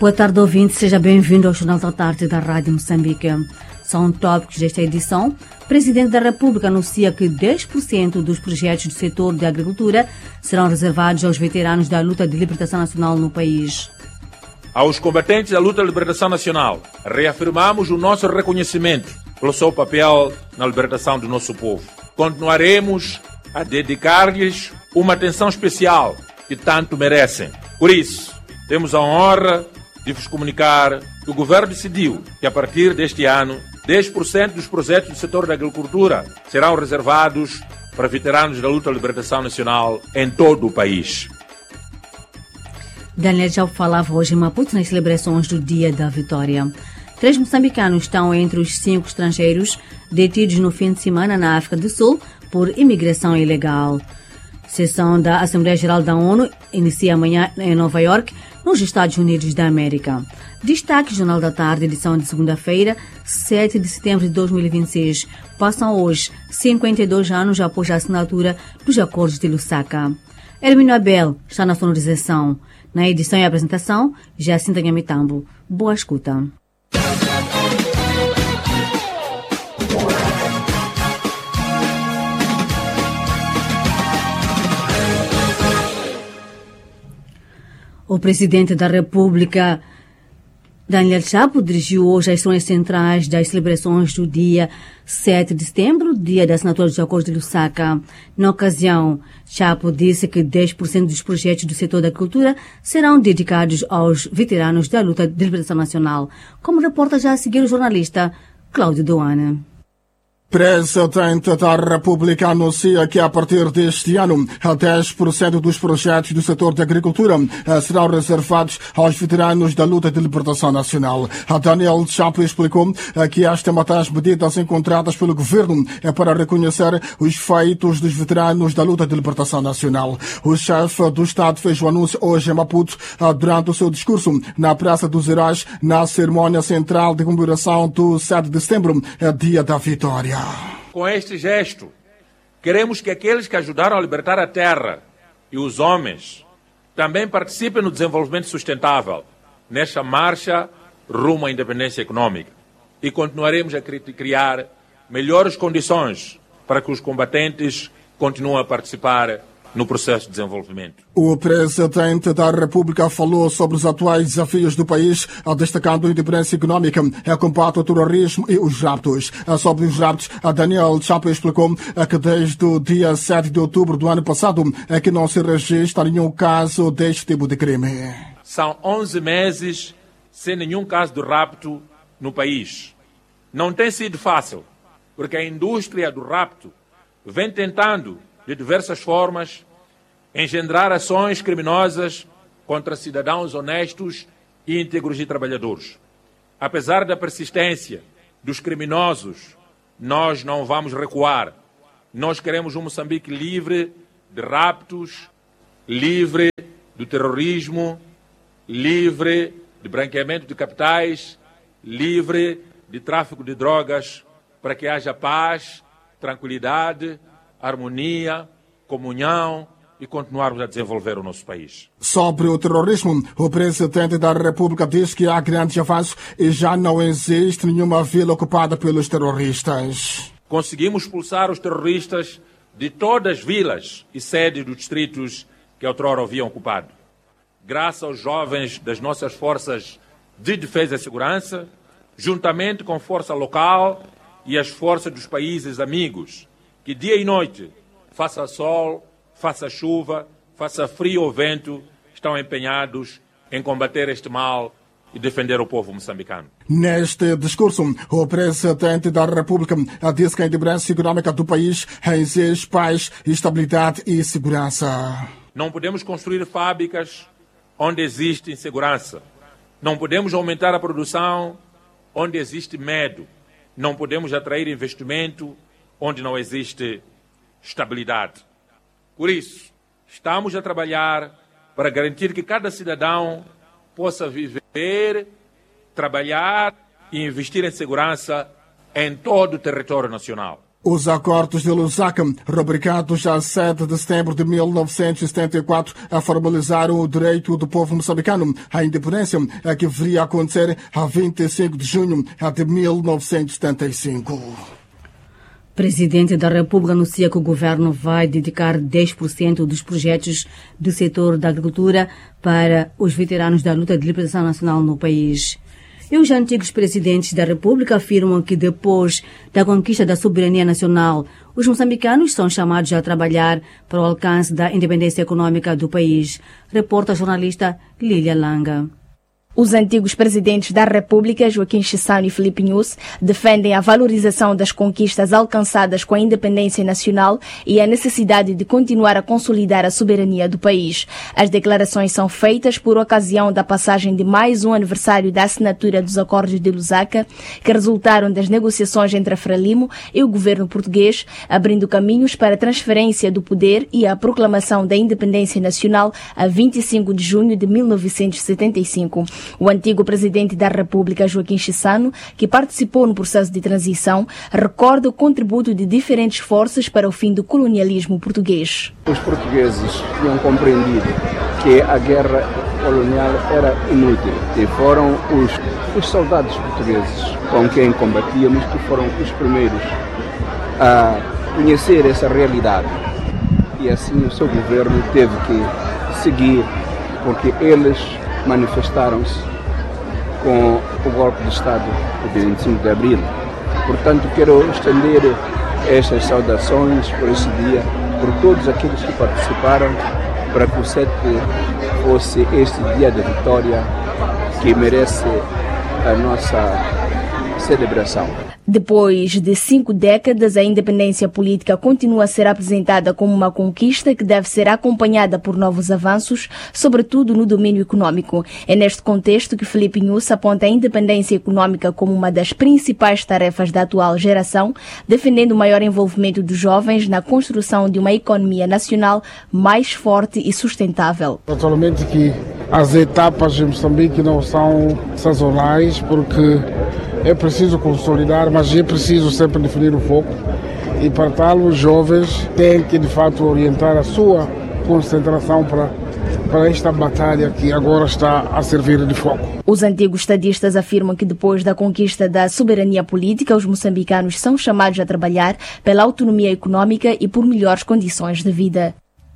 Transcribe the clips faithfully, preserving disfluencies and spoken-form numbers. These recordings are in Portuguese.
Boa tarde, ouvinte. Seja bem-vindo ao Jornal da Tarde da Rádio Moçambique. São tópicos desta edição. O Presidente da República anuncia que dez por cento dos projetos do setor da agricultura serão reservados aos veteranos da luta de libertação nacional no país. Aos combatentes da luta de libertação nacional, reafirmamos o nosso reconhecimento pelo seu papel na libertação do nosso povo. Continuaremos a dedicar-lhes uma atenção especial que tanto merecem. Por isso, temos a honra de vos comunicar que o Governo decidiu que, a partir deste ano, dez por cento dos projetos do setor da agricultura serão reservados para veteranos da luta de libertação nacional em todo o país. Daniel já falava hoje em Maputo nas celebrações do Dia da Vitória. Três moçambicanos estão entre os cinco estrangeiros detidos no fim de semana na África do Sul por imigração ilegal. A sessão da Assembleia Geral da ONU inicia amanhã em Nova York, nos Estados Unidos da América. Destaque Jornal da Tarde, edição de segunda-feira, sete de setembro de dois mil e vinte e seis. Passam hoje cinquenta e dois anos após a assinatura dos Acordos de Lusaka. Hermínio Abel está na sonorização. Na edição e apresentação, Jacinta Nhamitambo. Boa escuta. O Presidente da República, Daniel Chapo, dirigiu hoje as sessões centrais das celebrações do dia sete de setembro, dia da assinatura dos Acordos de Lusaka. Na ocasião, Chapo disse que dez por cento dos projetos do setor da agricultura serão dedicados aos veteranos da luta de libertação nacional, como reporta já a seguir o jornalista Cláudio Doane. Presidente da República anuncia que a partir deste ano, dez por cento dos projetos do setor da agricultura serão reservados aos veteranos da luta de libertação nacional. Daniel Chapo explicou que esta é uma das medidas encontradas pelo governo para reconhecer os feitos dos veteranos da luta de libertação nacional. O chefe do Estado fez o anúncio hoje em Maputo durante o seu discurso na Praça dos Heróis, na cerimônia central de comemoração do sete de setembro, dia da Vitória. Com este gesto, queremos que aqueles que ajudaram a libertar a terra e os homens também participem no desenvolvimento sustentável nesta marcha rumo à independência econômica. E continuaremos a criar melhores condições para que os combatentes continuem a participar no processo de desenvolvimento. O Presidente da República falou sobre os atuais desafios do país, destacando a independência econômica, o combate ao terrorismo e os raptos. Sobre os raptos, Daniel Chapo explicou que desde o dia sete de outubro do ano passado é que não se registra nenhum caso deste tipo de crime. São onze meses sem nenhum caso de rapto no país. Não tem sido fácil, porque a indústria do rapto vem tentando de diversas formas, engendrar ações criminosas contra cidadãos honestos e íntegros e trabalhadores. Apesar da persistência dos criminosos, nós não vamos recuar. Nós queremos um Moçambique livre de raptos, livre do terrorismo, livre de branqueamento de capitais, livre de tráfico de drogas, para que haja paz, tranquilidade, harmonia, comunhão e continuarmos a desenvolver o nosso país. Sobre o terrorismo, o Presidente da República diz que há grandes avanços e já não existe nenhuma vila ocupada pelos terroristas. Conseguimos expulsar os terroristas de todas as vilas e sedes dos distritos que outrora haviam ocupado. Graças aos jovens das nossas forças de defesa e segurança, juntamente com a força local e as forças dos países amigos, que dia e noite, faça sol, faça chuva, faça frio ou vento, estão empenhados em combater este mal e defender o povo moçambicano. Neste discurso, o Presidente da República disse que a independência econômica do país exige paz, estabilidade e segurança. Não podemos construir fábricas onde existe insegurança. Não podemos aumentar a produção onde existe medo. Não podemos atrair investimento onde não existe estabilidade. Por isso, estamos a trabalhar para garantir que cada cidadão possa viver, trabalhar e investir em segurança em todo o território nacional. Os acordos de Lusaka, rubricados a sete de setembro de mil novecentos e setenta e quatro, formalizaram o direito do povo moçambicano à independência, que viria a acontecer a vinte e cinco de junho de mil novecentos e setenta e cinco. O Presidente da República anuncia que o governo vai dedicar dez por cento dos projetos do setor da agricultura para os veteranos da luta de libertação nacional no país. E os antigos presidentes da República afirmam que depois da conquista da soberania nacional, os moçambicanos são chamados a trabalhar para o alcance da independência econômica do país. Reporta a jornalista Lília Langa. Os antigos presidentes da República, Joaquim Chissano e Filipe Nyusi, defendem a valorização das conquistas alcançadas com a independência nacional e a necessidade de continuar a consolidar a soberania do país. As declarações são feitas por ocasião da passagem de mais um aniversário da assinatura dos Acordos de Lusaka, que resultaram das negociações entre a Frelimo e o governo português, abrindo caminhos para a transferência do poder e a proclamação da independência nacional a vinte e cinco de junho de mil novecentos e setenta e cinco. O antigo presidente da República, Joaquim Chissano, que participou no processo de transição, recorda o contributo de diferentes forças para o fim do colonialismo português. Os portugueses tinham compreendido que a guerra colonial era inútil e foram os, os soldados portugueses com quem combatíamos que foram os primeiros a conhecer essa realidade. E assim o seu governo teve que seguir, porque eles manifestaram-se com o golpe de Estado de vinte e cinco de abril. Portanto, quero estender estas saudações por esse dia, por todos aqueles que participaram, para que o sete fosse este dia de vitória que merece a nossa celebração. Depois de cinco décadas, a independência política continua a ser apresentada como uma conquista que deve ser acompanhada por novos avanços, sobretudo no domínio econômico. É neste contexto que Filipe Nyusi aponta a independência econômica como uma das principais tarefas da atual geração, defendendo o maior envolvimento dos jovens na construção de uma economia nacional mais forte e sustentável. Atualmente que as etapas em Moçambique não são sazonais, porque é preciso consolidar, mas é preciso sempre definir o foco. E para tal, os jovens têm que, de fato, orientar a sua concentração para, para esta batalha que agora está a servir de foco. Os antigos estadistas afirmam que depois da conquista da soberania política, os moçambicanos são chamados a trabalhar pela autonomia econômica e por melhores condições de vida.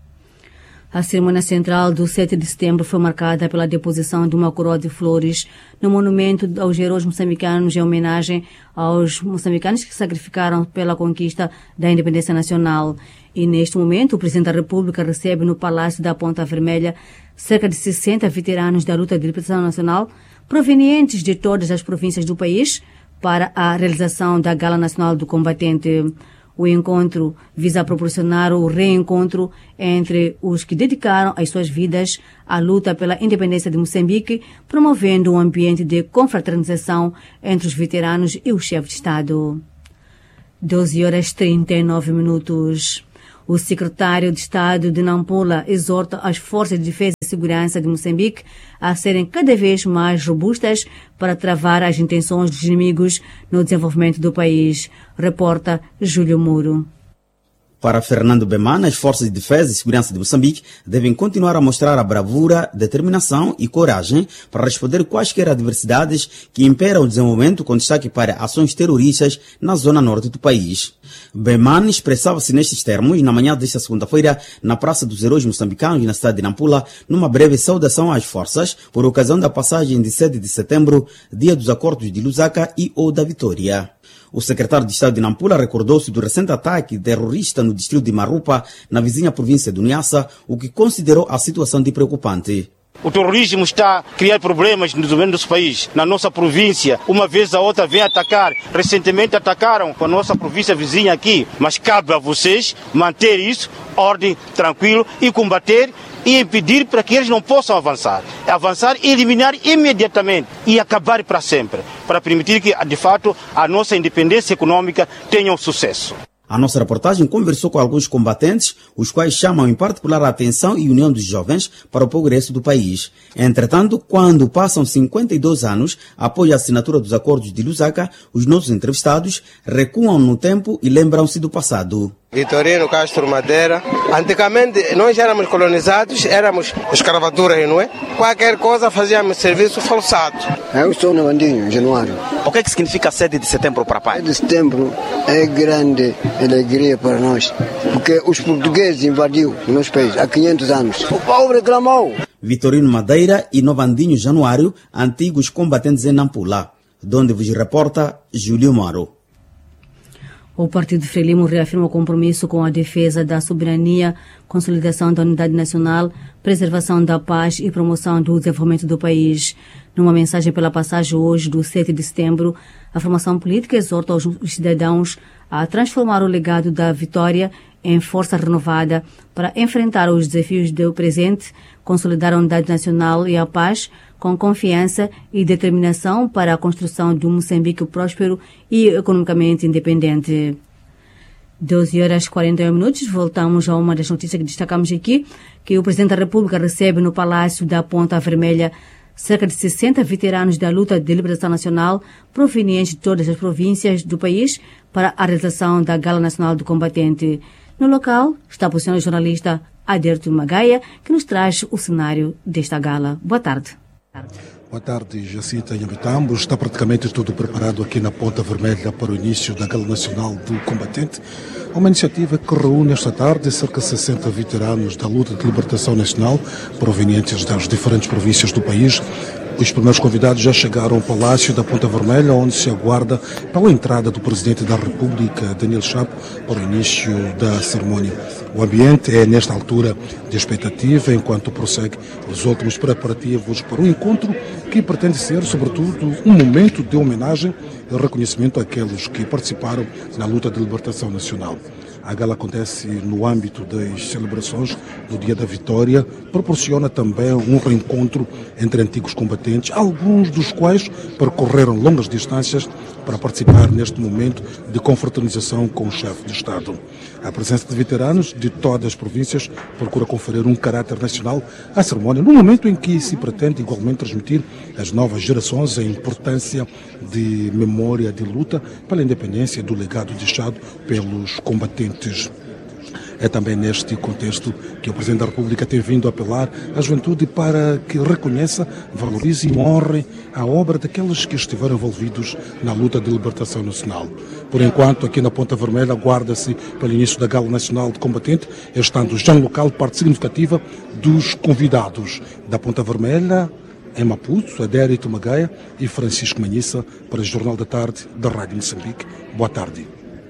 A cerimônia central do sete de setembro foi marcada pela deposição de uma coroa de flores no monumento aos heróis moçambicanos em homenagem aos moçambicanos que sacrificaram pela conquista da independência nacional. E neste momento, o Presidente da República recebe no Palácio da Ponta Vermelha cerca de sessenta veteranos da luta de libertação nacional provenientes de todas as províncias do país para a realização da Gala Nacional do Combatente. O encontro visa proporcionar o reencontro entre os que dedicaram as suas vidas à luta pela independência de Moçambique, promovendo um ambiente de confraternização entre os veteranos e o chefe de Estado. doze horas e trinta e nove minutos. O secretário de Estado de Nampula exorta as forças de defesa e segurança de Moçambique a serem cada vez mais robustas para travar as intenções dos inimigos no desenvolvimento do país. Reporta Júlio Muro. Para Fernando Bemana, as forças de defesa e segurança de Moçambique devem continuar a mostrar a bravura, determinação e coragem para responder quaisquer adversidades que imperam o desenvolvimento, com destaque para ações terroristas na zona norte do país. Bemana expressava-se nestes termos na manhã desta segunda-feira na Praça dos Heróis Moçambicanos, na cidade de Nampula, numa breve saudação às forças por ocasião da passagem de sete de setembro, dia dos Acordos de Lusaka e ou da Vitória. O secretário de Estado de Nampula recordou-se do recente ataque terrorista no distrito de Marupa, na vizinha província de Niassa, o que considerou a situação de preocupante. O terrorismo está a criar problemas no desenvolvimento do nosso país, na nossa província. Uma vez a outra vem atacar. Recentemente atacaram com a nossa província vizinha aqui. Mas cabe a vocês manter isso, ordem, tranquilo, e combater e impedir para que eles não possam avançar. Avançar e eliminar imediatamente e acabar para sempre, para permitir que, de fato, a nossa independência econômica tenha um sucesso. A nossa reportagem conversou com alguns combatentes, os quais chamam em particular a atenção e união dos jovens para o progresso do país. Entretanto, quando passam cinquenta e dois anos após a assinatura dos acordos de Lusaka, os nossos entrevistados recuam no tempo e lembram-se do passado. Vitorino Castro Madeira. Antigamente nós éramos colonizados, éramos escravatura, não é? Qualquer coisa fazíamos serviço forçado. Eu estou no Andinho, Januário. O que é que significa sete de setembro para a paz? sete de setembro é grande alegria para nós, porque os portugueses invadiu o nosso país há quinhentos anos. O povo reclamou. Vitorino Madeira e Novandinho Januário, antigos combatentes em Nampula, donde vos reporta Júlio Maro. O Partido Frelimo reafirma o compromisso com a defesa da soberania, consolidação da unidade nacional, preservação da paz e promoção do desenvolvimento do país. Numa mensagem pela passagem hoje do sete de setembro, a formação política exorta os cidadãos a transformar o legado da vitória em força renovada para enfrentar os desafios do presente, consolidar a unidade nacional e a paz, com confiança e determinação para a construção de um Moçambique próspero e economicamente independente. doze horas e quarenta e um minutos, voltamos a uma das notícias que destacamos aqui, que o Presidente da República recebe no Palácio da Ponta Vermelha cerca de sessenta veteranos da luta de liberação nacional provenientes de todas as províncias do país para a realização da Gala Nacional do Combatente. No local está posicionado o jornalista Aderto Magaia, que nos traz o cenário desta gala. Boa tarde. Boa tarde, Jacinta Inhabitambo. Está praticamente tudo preparado aqui na Ponta Vermelha para o início da Gala Nacional do Combatente. Uma iniciativa que reúne esta tarde cerca de sessenta veteranos da luta de libertação nacional provenientes das diferentes províncias do país. Os primeiros convidados já chegaram ao Palácio da Ponta Vermelha, onde se aguarda pela entrada do Presidente da República, Daniel Chapo, para o início da cerimónia. O ambiente é, nesta altura, de expectativa, enquanto prossegue os últimos preparativos para um encontro que pretende ser, sobretudo, um momento de homenagem e reconhecimento àqueles que participaram na luta de libertação nacional. A gala acontece no âmbito das celebrações do Dia da Vitória, proporciona também um reencontro entre antigos combatentes, alguns dos quais percorreram longas distâncias para participar neste momento de confraternização com o chefe de Estado. A presença de veteranos de todas as províncias procura conferir um caráter nacional à cerimónia, no momento em que se pretende igualmente transmitir às novas gerações a importância de memória de luta pela independência do legado deixado pelos combatentes. É também neste contexto que o Presidente da República tem vindo a apelar à juventude para que reconheça, valorize e honre a obra daqueles que estiveram envolvidos na luta de libertação nacional. Por enquanto, aqui na Ponta Vermelha, aguarda-se pelo início da Gala Nacional de Combatente, estando já no local parte significativa dos convidados da Ponta Vermelha, em Maputo, Adérito Magaia e Francisco Manhissa, para o Jornal da Tarde da Rádio Moçambique. Boa tarde.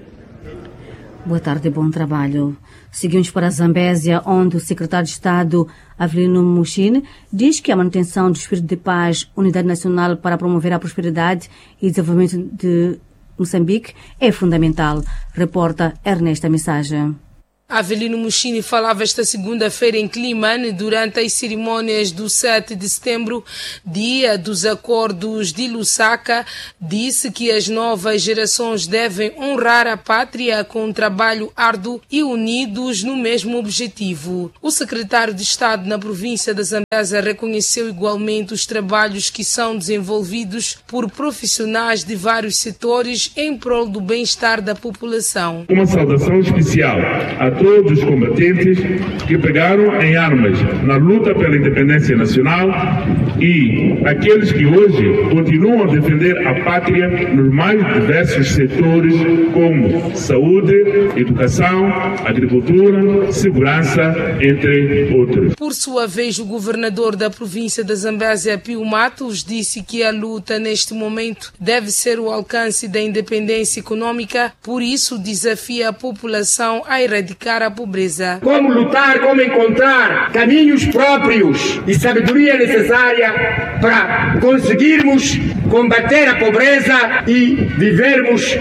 Boa tarde e bom trabalho. Seguimos para a Zambésia, onde o secretário de Estado, Avelino Mushine, diz que a manutenção do espírito de paz, unidade nacional para promover a prosperidade e desenvolvimento de Moçambique é fundamental. Reporta Ernesta Mensagem. Avelino Mushine falava esta segunda-feira em Climane durante as cerimônias do sete de setembro, dia dos acordos de Lusaka. Disse que as novas gerações devem honrar a pátria com um trabalho árduo e unidos no mesmo objetivo. O secretário de Estado na província da Zambésia reconheceu igualmente os trabalhos que são desenvolvidos por profissionais de vários setores em prol do bem-estar da população. Uma saudação especial a todos os combatentes que pegaram em armas na luta pela independência nacional e aqueles que hoje continuam a defender a pátria nos mais diversos setores como saúde, educação, agricultura, segurança, entre outros. Por sua vez, o governador da província da Zambésia, Pio Matos, disse que a luta neste momento deve ser o alcance da independência econômica, por isso desafia a população a erradicar a pobreza. Como lutar, como encontrar caminhos próprios e sabedoria necessária para conseguirmos combater a pobreza e vivermos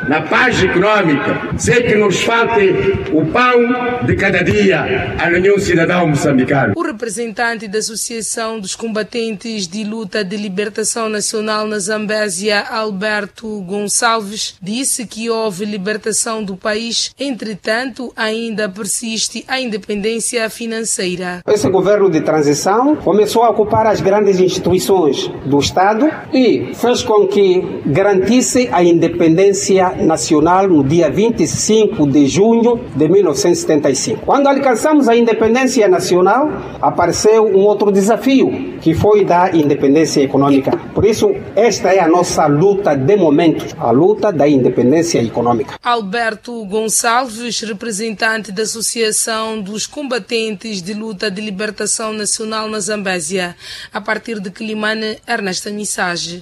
na paz econômica, sem que nos falte o pão de cada dia a nenhum cidadão moçambicano. O representante da Associação dos Combatentes de Luta de Libertação Nacional na Zambésia, Alberto Gonçalves, disse que houve libertação do país, entretanto, ainda persiste a independência financeira. Esse governo de transição começou a ocupar as grandes instituições do Estado e fez com que garantisse a independência nacional no dia vinte e cinco de junho de mil novecentos e setenta e cinco. Quando alcançamos a independência nacional, apareceu um outro desafio, que foi da independência econômica. Por isso, esta é a nossa luta de momento, a luta da independência econômica. Alberto Gonçalves, representante da Associação dos Combatentes de Luta de Libertação Nacional na Zambésia. A partir de Quilimane, Ernesta Missage.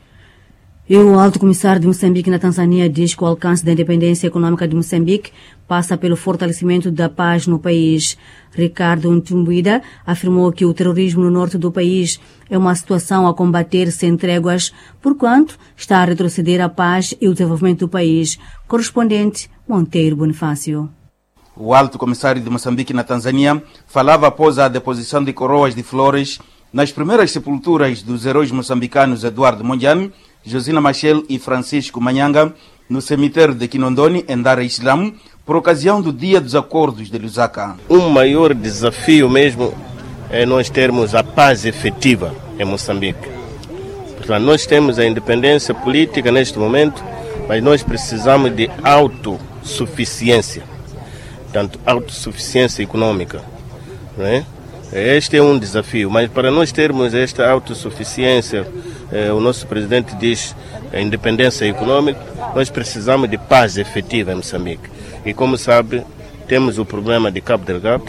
E o alto comissário de Moçambique na Tanzânia diz que o alcance da independência econômica de Moçambique passa pelo fortalecimento da paz no país. Ricardo Ntumbuida afirmou que o terrorismo no norte do país é uma situação a combater sem tréguas, porquanto está a retroceder a paz e o desenvolvimento do país. Correspondente Monteiro Bonifácio. O alto comissário de Moçambique na Tanzânia falava após a deposição de coroas de flores nas primeiras sepulturas dos heróis moçambicanos Eduardo Mondlane, Josina Machel e Francisco Manhanga, no cemitério de Kinondoni, em Dar es Salaam, por ocasião do Dia dos Acordos de Lusaka. O maior desafio mesmo é nós termos a paz efetiva em Moçambique. Portanto, nós temos a independência política neste momento, mas nós precisamos de autossuficiência, portanto, autossuficiência econômica, não é? Este é um desafio, mas para nós termos esta autossuficiência, eh, o nosso presidente diz a independência econômica, nós precisamos de paz efetiva em Moçambique. E como sabe, temos o problema de Cabo Delgado,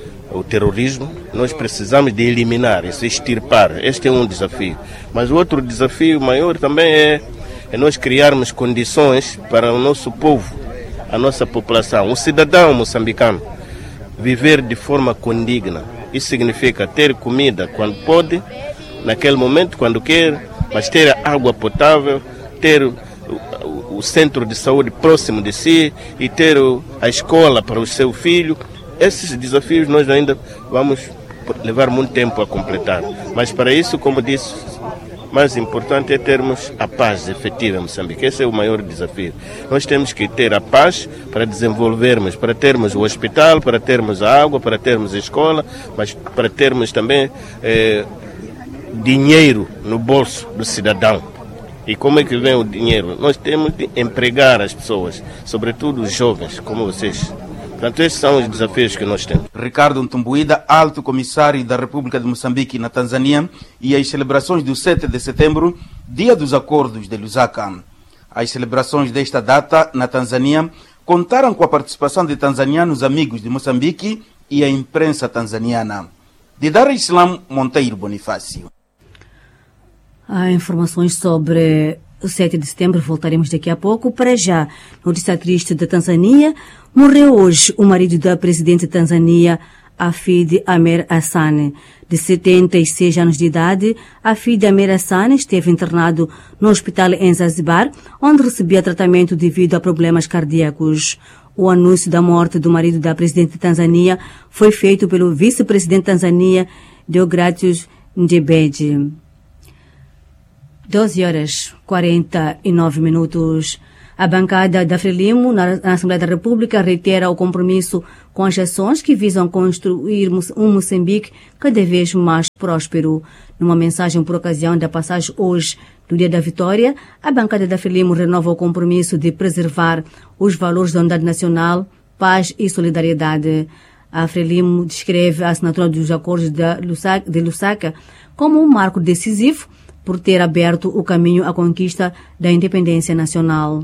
o terrorismo, nós precisamos de eliminar isso, extirpar. Este é um desafio. Mas o outro desafio maior também é, é nós criarmos condições para o nosso povo, a nossa população, o cidadão moçambicano, viver de forma condigna. Isso significa ter comida quando pode, naquele momento, quando quer, mas ter água potável, ter o, o, o centro de saúde próximo de si e ter o, a escola para o seu filho. Esses desafios nós ainda vamos levar muito tempo a completar. Mas para isso, como disse, mais importante é termos a paz efetiva em Moçambique. Esse é o maior desafio. Nós temos que ter a paz para desenvolvermos, para termos o hospital, para termos a água, para termos a escola, mas para termos também eh, dinheiro no bolso do cidadão. E como é que vem o dinheiro? Nós temos de empregar as pessoas, sobretudo os jovens, como vocês. Portanto, esses são os desafios que nós temos. Ricardo Ntumbuida, alto comissário da República de Moçambique na Tanzânia, e as celebrações do sete de setembro, Dia dos Acordos de Lusaka. As celebrações desta data na Tanzânia contaram com a participação de tanzanianos amigos de Moçambique e a imprensa tanzaniana. De Dar es Salaam, Monteiro Bonifácio. Há informações sobre o sete de setembro, voltaremos daqui a pouco. Para já, notícia triste da Tanzânia. Morreu hoje o marido da presidente da Tanzânia, Hafidh Amer Hassan. De setenta e seis anos de idade, Hafidh Amer Hassan esteve internado no hospital em Zanzibar, onde recebia tratamento devido a problemas cardíacos. O anúncio da morte do marido da presidente da Tanzânia foi feito pelo vice-presidente da Tanzânia, Deogratius Ndjebedje. doze horas e quarenta e nove minutos. A bancada da Frelimo, na Assembleia da República, reitera o compromisso com as ações que visam construir um Moçambique cada vez mais próspero. Numa mensagem por ocasião da passagem hoje do Dia da Vitória, a bancada da Frelimo renova o compromisso de preservar os valores da unidade nacional, paz e solidariedade. A Frelimo descreve a assinatura dos acordos de Lusaka como um marco decisivo por ter aberto o caminho à conquista da independência nacional.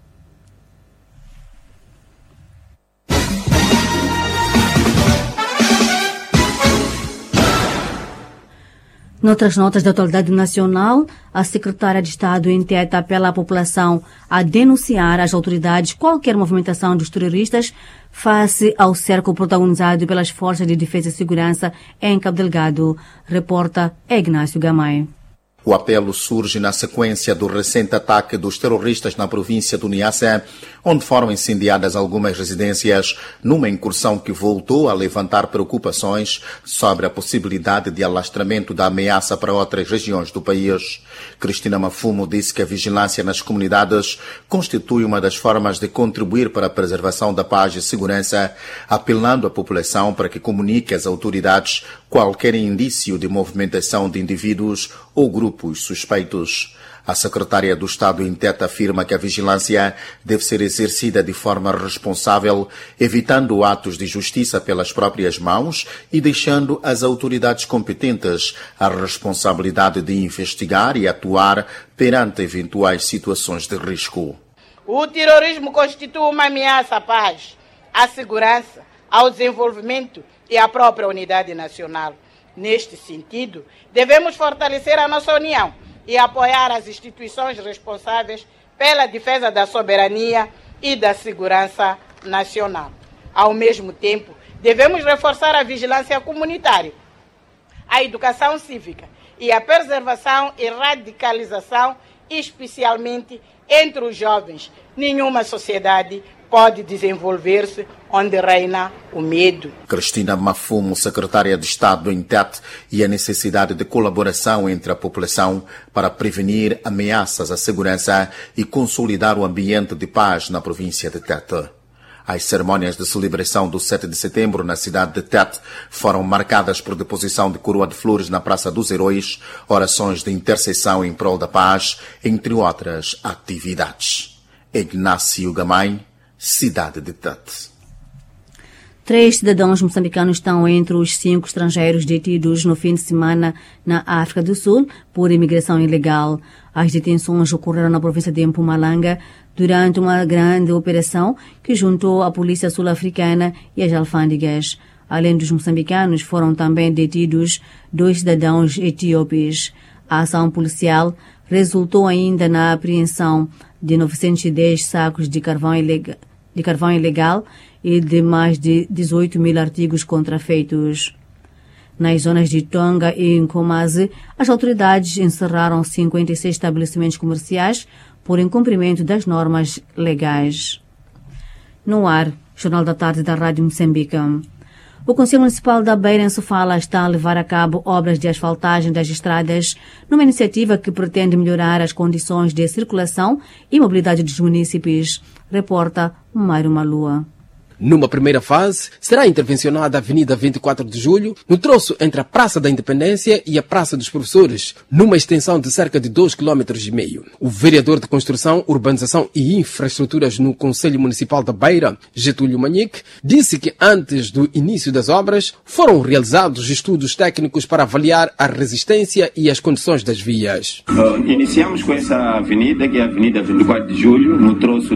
Noutras notas da atualidade nacional, a secretária de Estado intenta apelar à população a denunciar às autoridades qualquer movimentação dos terroristas face ao cerco protagonizado pelas Forças de Defesa e Segurança em Cabo Delgado, reporta Ignácio Gamay. O apelo surge na sequência do recente ataque dos terroristas na província do Niassa, onde foram incendiadas algumas residências, numa incursão que voltou a levantar preocupações sobre a possibilidade de alastramento da ameaça para outras regiões do país. Cristina Mafumo disse que a vigilância nas comunidades constitui uma das formas de contribuir para a preservação da paz e segurança, apelando à população para que comunique às autoridades qualquer indício de movimentação de indivíduos ou grupos suspeitos. A secretária do Estado em Tete afirma que a vigilância deve ser exercida de forma responsável, evitando atos de justiça pelas próprias mãos e deixando às autoridades competentes a responsabilidade de investigar e atuar perante eventuais situações de risco. O terrorismo constitui uma ameaça à paz, à segurança, ao desenvolvimento e à própria unidade nacional. Neste sentido, devemos fortalecer a nossa união e apoiar as instituições responsáveis pela defesa da soberania e da segurança nacional. Ao mesmo tempo, devemos reforçar a vigilância comunitária, a educação cívica e a preservação e radicalização, especialmente entre os jovens. Nenhuma sociedade pode desenvolver-se onde reina o medo. Cristina Mafumo, secretária de Estado em Tete, e a necessidade de colaboração entre a população para prevenir ameaças à segurança e consolidar o ambiente de paz na província de Tete. As cerimônias de celebração do sete de setembro na cidade de Tete foram marcadas por deposição de coroa de flores na Praça dos Heróis, orações de intercessão em prol da paz, entre outras atividades. Ignácio Gamay, cidade de Tete. Três cidadãos moçambicanos estão entre os cinco estrangeiros detidos no fim de semana na África do Sul por imigração ilegal. As detenções ocorreram na província de Mpumalanga durante uma grande operação que juntou a polícia sul-africana e as alfândegas. Além dos moçambicanos, foram também detidos dois cidadãos etíopes. A ação policial resultou ainda na apreensão de novecentos e dez sacos de carvão ilegal, de carvão ilegal e de mais de dezoito mil artigos contrafeitos. Nas zonas de Tonga e Nkomazi, as autoridades encerraram cinquenta e seis estabelecimentos comerciais por incumprimento das normas legais. No ar, Jornal da Tarde da Rádio Moçambique. O Conselho Municipal da Beira, em Sofala, está a levar a cabo obras de asfaltagem das estradas numa iniciativa que pretende melhorar as condições de circulação e mobilidade dos munícipes. Reporta Mário Malua. Numa primeira fase, será intervencionada a Avenida vinte e quatro de Julho, no troço entre a Praça da Independência e a Praça dos Professores, numa extensão de cerca de dois vírgula cinco quilômetros. O vereador de Construção, Urbanização e Infraestruturas no Conselho Municipal da Beira, Getúlio Manique, disse que antes do início das obras foram realizados estudos técnicos para avaliar a resistência e as condições das vias. Uh, iniciamos com essa avenida, que é a Avenida vinte e quatro de Julho, no troço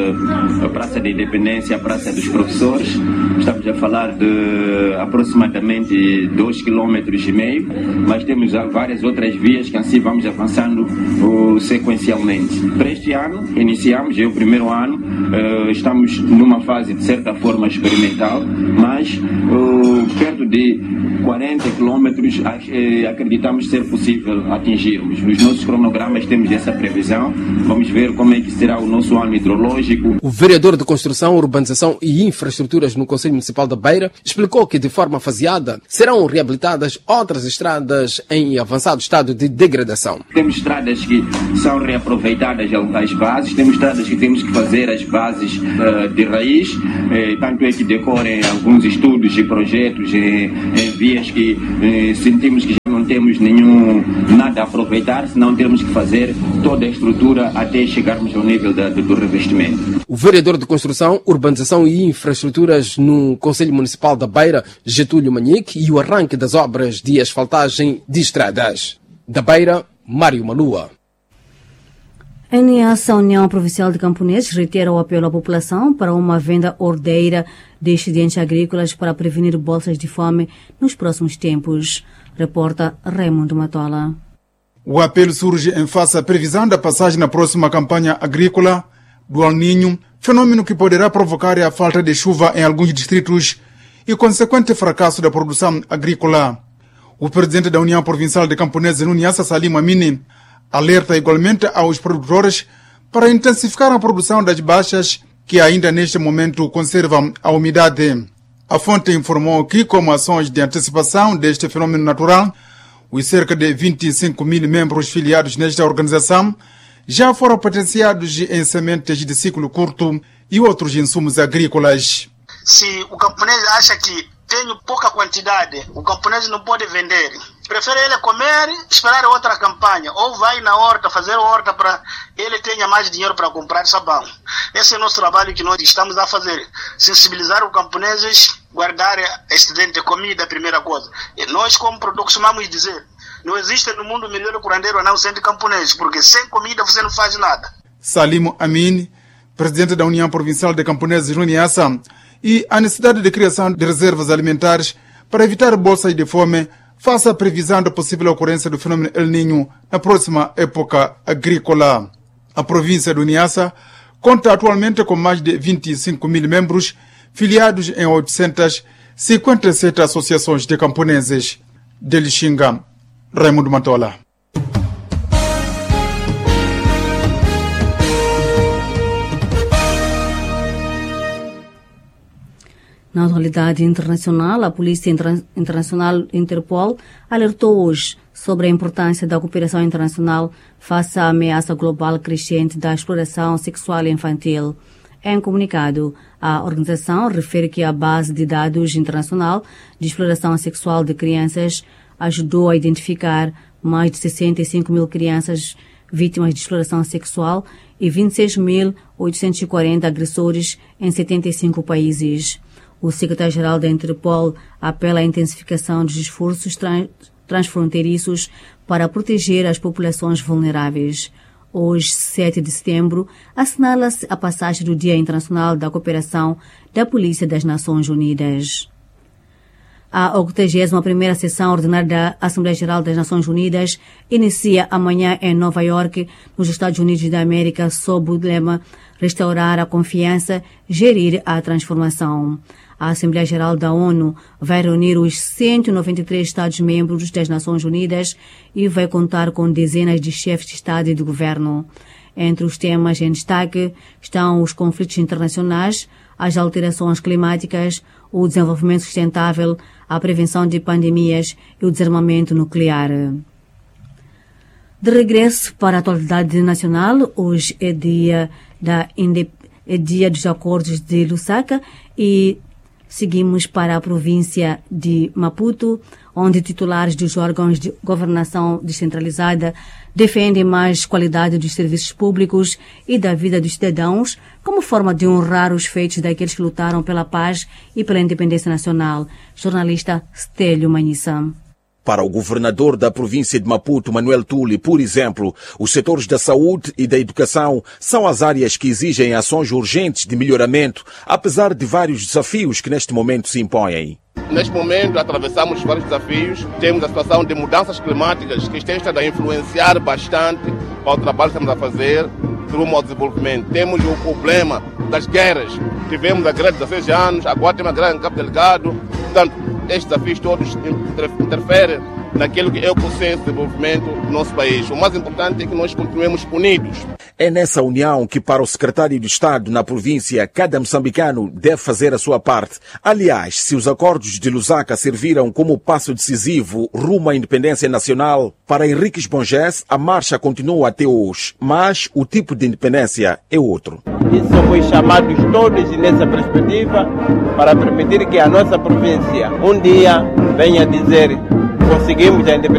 da Praça da Independência à Praça dos Professores. Estamos a falar de aproximadamente dois quilômetros e meio, mas temos várias outras vias que assim vamos avançando uh, sequencialmente. Para este ano, iniciamos, é o primeiro ano, uh, estamos numa fase de certa forma experimental, mas uh, perto de quarenta quilômetros uh, acreditamos ser possível atingirmos. Nos nossos cronogramas temos essa previsão. Vamos ver como é que será o nosso ano hidrológico. O vereador de Construção, Urbanização e Infraestruturas no Conselho Municipal da Beira explicou que, de forma faseada, serão reabilitadas outras estradas em avançado estado de degradação. Temos estradas que são reaproveitadas as bases, temos estradas que temos que fazer as bases uh, de raiz, eh, tanto é que decorrem alguns estudos e projetos em, em vias que eh, sentimos que já não temos nenhum nada a aproveitar, senão temos que fazer toda a estrutura até chegarmos ao nível da, do revestimento. O vereador de Construção, Urbanização e Infraestruturas no Conselho Municipal da Beira, Getúlio Manique, e o arranque das obras de asfaltagem de estradas. Da Beira, Mário Malua. A Niassa, União Provincial de Camponeses, reitera o apelo à população para uma venda ordeira de excedentes agrícolas para prevenir bolsas de fome nos próximos tempos. Reporta Raimundo Matola. O apelo surge em face à previsão da passagem na próxima campanha agrícola do El Niño, fenômeno que poderá provocar a falta de chuva em alguns distritos e consequente fracasso da produção agrícola. O presidente da União Provincial de Camponeses no Niassa, Salim Amini, alerta igualmente aos produtores para intensificar a produção das baixas que ainda neste momento conservam a umidade. A fonte informou que, como ações de antecipação deste fenômeno natural, os cerca de vinte e cinco mil membros filiados nesta organização já foram potenciados em sementes de ciclo curto e outros insumos agrícolas. Se o camponês acha que tem pouca quantidade, o camponês não pode vender. Prefere ele comer, esperar outra campanha, ou vai na horta, fazer horta para ele tenha mais dinheiro para comprar sabão. Esse é o nosso trabalho que nós estamos a fazer. Sensibilizar os camponeses, guardar excedente de comida, a primeira coisa. E nós, como produtor, costumamos dizer, não existe no mundo melhor curandeiro a não ser de camponeses, porque sem comida você não faz nada. Salim Amin, presidente da União Provincial de Camponeses no Niassa, e a necessidade de criação de reservas alimentares para evitar bolsas de fome face à previsão da possível ocorrência do fenômeno El Niño na próxima época agrícola. A província do Niassa conta atualmente com mais de vinte e cinco mil membros, filiados em oitocentas e cinquenta e sete associações de camponeses. De Lixinga, Raimundo Matola. Na atualidade internacional, a Polícia Inter- Internacional Interpol alertou hoje sobre a importância da cooperação internacional face à ameaça global crescente da exploração sexual infantil. Em comunicado, a organização refere que a base de dados internacional de exploração sexual de crianças ajudou a identificar mais de sessenta e cinco mil crianças vítimas de exploração sexual e vinte e seis mil oitocentos e quarenta agressores em setenta e cinco países. O secretário-geral da Interpol apela à intensificação dos esforços trans- transfronteiriços para proteger as populações vulneráveis. Hoje, sete de setembro, assinala-se a passagem do Dia Internacional da Cooperação da Polícia das Nações Unidas. A oitagésima primeira sessão ordinária da Assembleia Geral das Nações Unidas inicia amanhã em Nova York, nos Estados Unidos da América, sob o lema Restaurar a Confiança, Gerir a Transformação. A Assembleia Geral da ONU vai reunir os cento e noventa e três Estados-membros das Nações Unidas e vai contar com dezenas de chefes de Estado e de Governo. Entre os temas em destaque estão os conflitos internacionais, as alterações climáticas, o desenvolvimento sustentável, a prevenção de pandemias e o desarmamento nuclear. De regresso para a atualidade nacional, hoje é dia, da indep... é dia dos acordos de Lusaka e seguimos para a província de Maputo, onde titulares dos órgãos de governação descentralizada defendem mais qualidade dos serviços públicos e da vida dos cidadãos como forma de honrar os feitos daqueles que lutaram pela paz e pela independência nacional. Jornalista Stélio Manissa. Para o governador da província de Maputo, Manuel Tuli, por exemplo, os setores da saúde e da educação são as áreas que exigem ações urgentes de melhoramento, apesar de vários desafios que neste momento se impõem. Neste momento, atravessamos vários desafios. Temos a situação de mudanças climáticas que estão a influenciar bastante para o trabalho que estamos a fazer rumo ao desenvolvimento. Temos o problema das guerras. Tivemos a guerra de dezesseis anos, agora temos a guerra em Cabo Delgado. Portanto, estes desafios todos interferem naquilo que é o processo de desenvolvimento do nosso país. O mais importante é que nós continuemos unidos. É nessa união que, para o secretário de Estado na província, cada moçambicano deve fazer a sua parte. Aliás, se os acordos de Lusaka serviram como passo decisivo rumo à independência nacional, para Henriques Bongés, a marcha continua até hoje, mas o tipo de independência é outro. Isso foi chamados todos nessa perspectiva para permitir que a nossa província um dia venha dizer conseguimos a independência.